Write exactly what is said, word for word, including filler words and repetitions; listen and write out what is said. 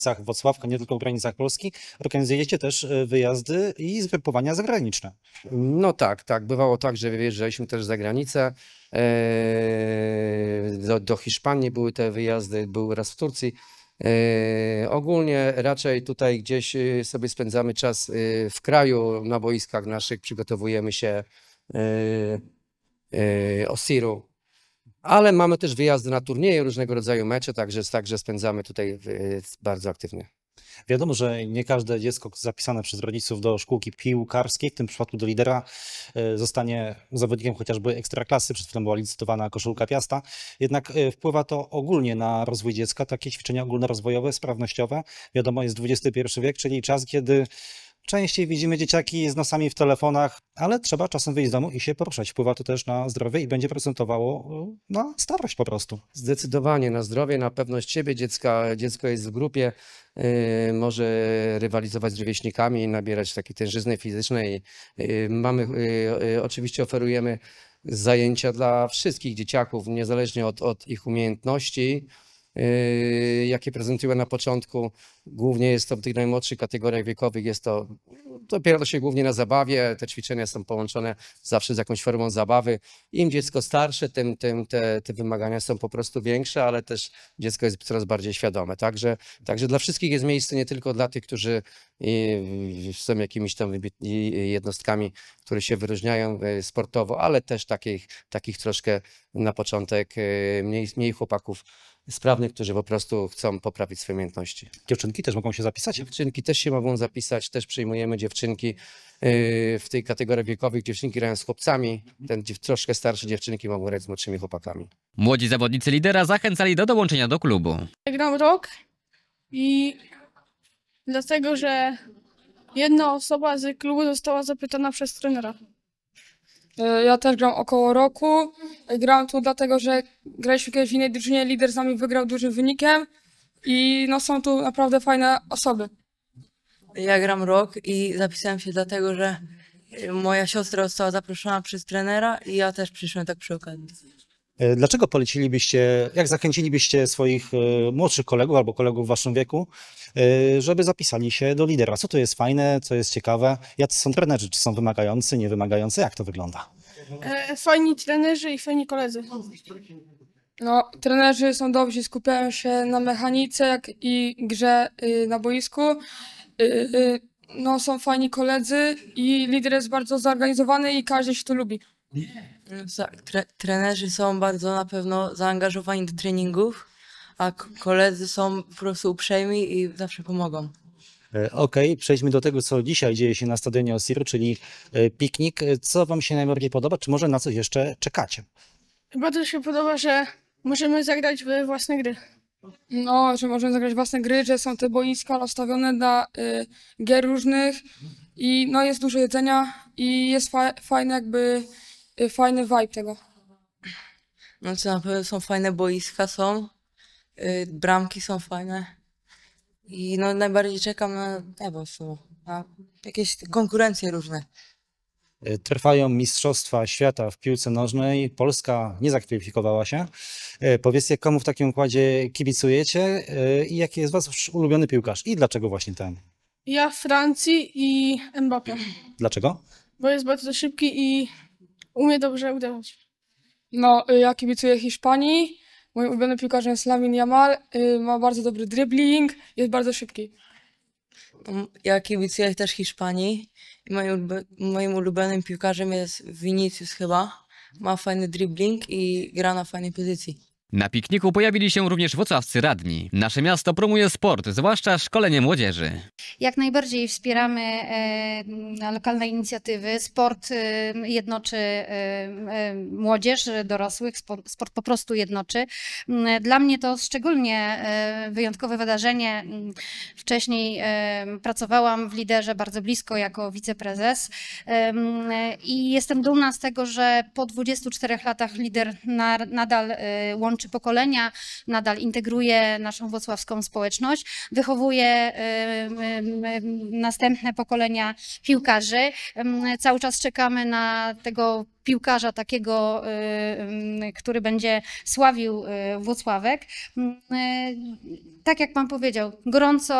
granicach Włocławka, nie tylko w granicach Polski, organizujecie też wyjazdy i zgrupowania zagraniczne. No tak, tak. Bywało tak, że wyjeżdżaliśmy też za granicę. E, do, do Hiszpanii były te wyjazdy, były raz w Turcji. E, ogólnie raczej tutaj gdzieś sobie spędzamy czas w kraju, na boiskach naszych, przygotowujemy się e, e, Osiru. Ale mamy też wyjazdy na turnieje, różnego rodzaju mecze, także, także spędzamy tutaj bardzo aktywnie. Wiadomo, że nie każde dziecko zapisane przez rodziców do szkółki piłkarskiej, w tym przypadku do lidera, zostanie zawodnikiem chociażby ekstraklasy. Przed chwilą była licytowana koszulka Piasta. Jednak wpływa to ogólnie na rozwój dziecka, takie ćwiczenia ogólnorozwojowe, sprawnościowe. Wiadomo, jest dwudziesty pierwszy wiek, czyli czas, kiedy częściej widzimy dzieciaki z nosami w telefonach, ale trzeba czasem wyjść z domu i się poruszać. Wpływa to też na zdrowie i będzie procentowało na starość po prostu. Zdecydowanie na zdrowie, na pewność siebie dziecka. Dziecko jest w grupie, yy, może rywalizować z rówieśnikami, nabierać takiej tężyzny fizycznej. Yy, mamy, yy, oczywiście oferujemy zajęcia dla wszystkich dzieciaków, niezależnie od, od ich umiejętności, Yy, jakie prezentują na początku. Głównie jest to w tych najmłodszych kategoriach wiekowych, jest to, to opiera się głównie na zabawie. Te ćwiczenia są połączone zawsze z jakąś formą zabawy. Im dziecko starsze, tym, tym te, te wymagania są po prostu większe, ale też dziecko jest coraz bardziej świadome. Także, także dla wszystkich jest miejsce, nie tylko dla tych, którzy yy, są jakimiś tam jednostkami, które się wyróżniają yy, sportowo, ale też takich, takich troszkę na początek yy, mniej, mniej chłopaków sprawnych, którzy po prostu chcą poprawić swoje umiejętności. Dziewczynki też mogą się zapisać? Dziewczynki też się mogą zapisać, też przyjmujemy dziewczynki yy, w tej kategorii wiekowych. Dziewczynki grają z chłopcami, ten, troszkę starsze dziewczynki mogą grać z młodszymi chłopakami. Młodzi zawodnicy lidera zachęcali do dołączenia do klubu. Gram rok i dlatego, że jedna osoba z klubu została zapytana przez trenera. Ja też gram około roku. Gram tu dlatego, że graliśmy kiedyś w innej drużynie, lider z nami wygrał dużym wynikiem i no są tu naprawdę fajne osoby. Ja gram rok i zapisałem się dlatego, że moja siostra została zaproszona przez trenera i ja też przyszłem tak przy okazji. Dlaczego polecilibyście, jak zachęcilibyście swoich młodszych kolegów albo kolegów w waszym wieku, żeby zapisali się do lidera? Co to jest fajne, co jest ciekawe? Jacy są trenerzy? Czy są wymagający, niewymagający? Jak to wygląda? E, fajni trenerzy i fajni koledzy. No, trenerzy są dobrzy, skupiają się na mechanice jak i grze y, na boisku. Y, y, no, są fajni koledzy i lider jest bardzo zorganizowany i każdy się tu lubi. Tre trenerzy są bardzo na pewno zaangażowani do treningów, a koledzy są po prostu uprzejmi i zawsze pomogą. Okej, okay, przejdźmy do tego, co dzisiaj dzieje się na stadionie Osiru, czyli piknik. Co wam się najbardziej podoba? Czy może na coś jeszcze czekacie? Bardzo się podoba, że możemy zagrać we własne gry. No, że możemy zagrać własne gry, że są te boiska rozstawione dla y, gier różnych i no jest dużo jedzenia i jest fa fajny jakby y, fajny vibe tego. No co na pewno są fajne boiska, są y, bramki są fajne i no najbardziej czekam na, nie wiem, na jakieś konkurencje różne. Trwają Mistrzostwa Świata w piłce nożnej. Polska nie zakwalifikowała się. Powiedzcie, komu w takim układzie kibicujecie i jaki jest wasz ulubiony piłkarz i dlaczego właśnie ten? Ja Francji i Mbappé. Dlaczego? Bo jest bardzo szybki i umie dobrze uderzać. No, y, ja kibicuję Hiszpanii. Moim ulubionym piłkarzem jest Lamine Yamal. Y, ma bardzo dobry dribbling, jest bardzo szybki. Ja kibicuję też Hiszpanii i moim, moim ulubionym piłkarzem jest Vinicius chyba. Ma fajny dribbling i gra na fajnej pozycji. Na pikniku pojawili się również włocławscy radni. Nasze miasto promuje sport, zwłaszcza szkolenie młodzieży. Jak najbardziej wspieramy e, lokalne inicjatywy. Sport e, jednoczy e, e, młodzież, dorosłych, sport, sport po prostu jednoczy. Dla mnie to szczególnie e, wyjątkowe wydarzenie. Wcześniej e, pracowałam w liderze bardzo blisko jako wiceprezes e, i jestem dumna z tego, że po dwudziestu czterech latach lider na, nadal e, łączy uczy pokolenia, nadal integruje naszą włocławską społeczność, wychowuje następne pokolenia piłkarzy. Cały czas czekamy na tego piłkarza takiego, który będzie sławił Włocławek. Tak jak pan powiedział, gorąco